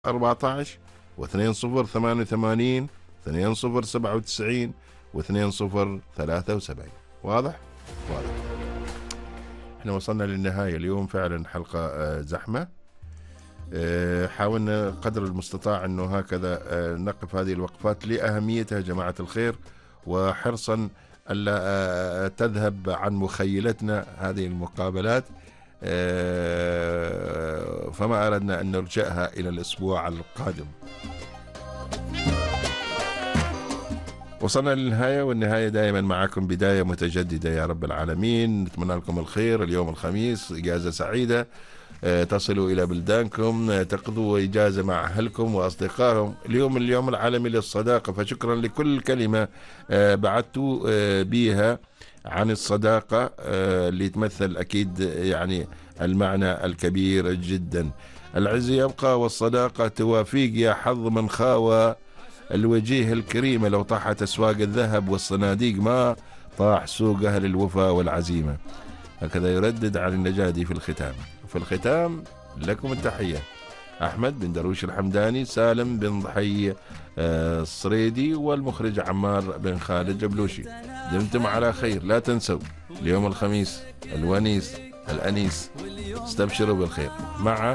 14 و2088 2097 و2073. واضح؟ واضح. احنا وصلنا للنهاية اليوم، فعلا حلقة زحمة. حاولنا قدر المستطاع انه هكذا نقف هذه الوقفات لأهميتها جماعة الخير، وحرصا ألا تذهب عن مخيلتنا هذه المقابلات. فما أردنا أن نرجعها إلى الأسبوع القادم. وصلنا للنهاية، والنهاية دائما معكم بداية متجددة يا رب العالمين. نتمنى لكم الخير. اليوم الخميس، إجازة سعيدة، تصلوا إلى بلدانكم، تقضوا إجازة مع أهلكم وأصدقائهم. اليوم العالمي للصداقة، فشكرا لكل كلمة بعثتوا بيها عن الصداقة، اللي تمثل أكيد يعني المعنى الكبير جدا. العز يبقى والصداقة توافيق، يا حظ من خاوى الوجيه الكريمة. لو طاحت أسواق الذهب والصناديق، ما طاح سوق أهل الوفا والعزيمة. هكذا يردد عن النجادي في الختام. في الختام لكم التحية، أحمد بن درويش الحمداني، سالم بن ضحي الصريدي، والمخرج عمار بن خالد جبلوشي. دمتم على خير. لا تنسوا اليوم الخميس الونيس الأنيس. استبشروا بالخير مع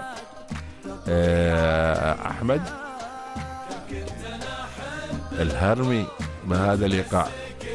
أحمد الهرمي. ما هذا اللقاء.